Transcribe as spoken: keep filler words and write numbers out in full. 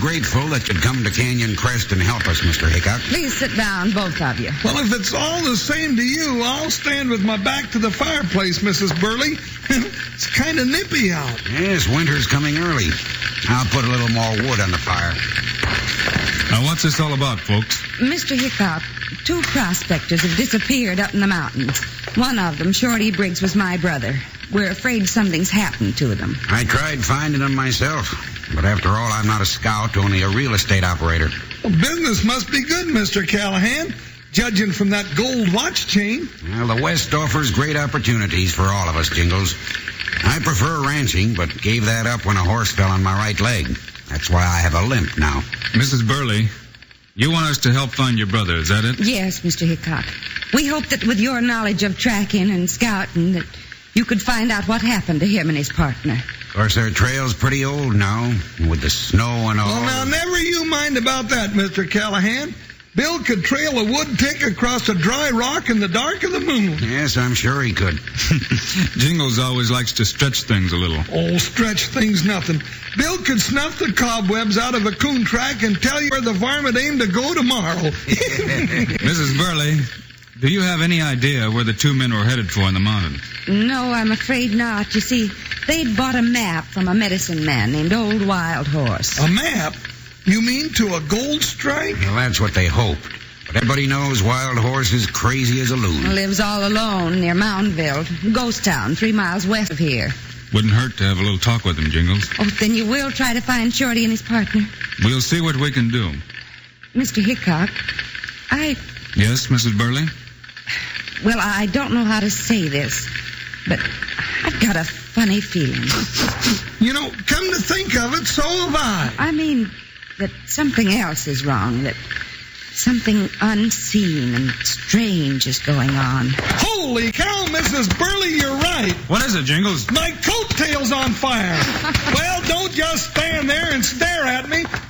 grateful that you'd come to Canyon Crest and help us, Mister Hickok. Please sit down, both of you. Well, if it's all the same to you, I'll stand with my back to the fireplace, Missus Burley. It's kind of nippy out. Yes, winter's coming early. I'll put a little more wood on the fire. Now, what's this all about, folks? Mister Hickok, two prospectors have disappeared up in the mountains. One of them, Shorty Briggs, was my brother. We're afraid something's happened to them. I tried finding them myself, but after all, I'm not a scout, only a real estate operator. Well, business must be good, Mister Callahan, judging from that gold watch chain. Well, the West offers great opportunities for all of us, Jingles. I prefer ranching, but gave that up when a horse fell on my right leg. That's why I have a limp now. Missus Burley, you want us to help find your brother, is that it? Yes, Mister Hickok. We hope that with your knowledge of tracking and scouting that you could find out what happened to him and his partner. Of course, their trail's pretty old now, with the snow and all. Well, now, never you mind about that, Mister Callahan. Bill could trail a wood tick across a dry rock in the dark of the moon. Yes, I'm sure he could. Jingles always likes to stretch things a little. Oh, stretch things nothing. Bill could snuff the cobwebs out of a coon track and tell you where the varmint aimed to go tomorrow. Missus Burley, do you have any idea where the two men were headed for in the mountains? No, I'm afraid not. You see, they'd bought a map from a medicine man named Old Wild Horse. A map? You mean to a gold strike? Well, that's what they hoped. But everybody knows Wild Horse is crazy as a loon. Lives all alone near Moundville, ghost town, three miles west of here. Wouldn't hurt to have a little talk with him, Jingles. Oh, then you will try to find Shorty and his partner? We'll see what we can do. Mister Hickok, I... Yes, Missus Burley? Well, I don't know how to say this, but I've got a funny feeling. You know, come to think of it, so have I. I mean that something else is wrong, that something unseen and strange is going on. Holy cow, Missus Burley, you're right. What is it, Jingles? My coattail's on fire. Well, don't just stand there and stare at me.